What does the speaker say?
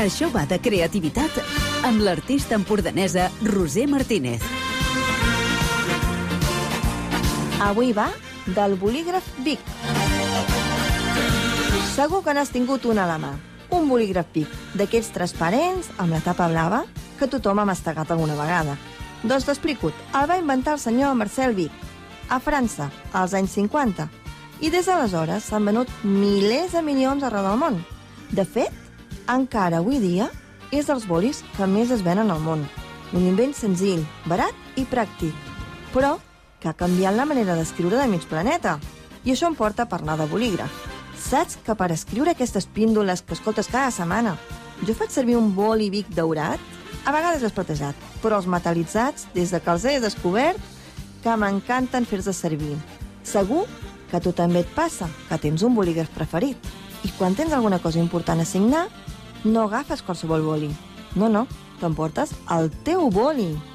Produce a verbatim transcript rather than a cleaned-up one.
Això va de creativitat amb l'artista empordanesa Roser Martínez. Avui va del bolígraf Bic. Segur que n'has tingut un a la mà. Un bolígraf Bic, d'aquells transparents, amb la tapa blava, que tothom ha mastegat alguna vegada. Doncs t'explico. El va inventar el senyor Marcel Bic, a França, als anys cinquanta. I des d'aleshores s'han venut milers de milions arreu del món. De fet, encara avui dia és dels bolis que més es venen al món. Un invent senzill, barat i pràctic, però que ha canviat la manera d'escriure de mig planeta. I això em porta a parlar de bolígraf. Saps que per escriure aquestes píndoles que escoltes cada setmana, jo faig servir un boli Bic daurat? A vegades és platejat, però els metalitzats, des de que els he descobert, que m'encanten fer-se servir. Segur que a tu també et passa, que tens un bolígraf preferit. I quan tens alguna cosa important a signar, no agafes qualsevol boli. No, no, t'emportes el teu boli.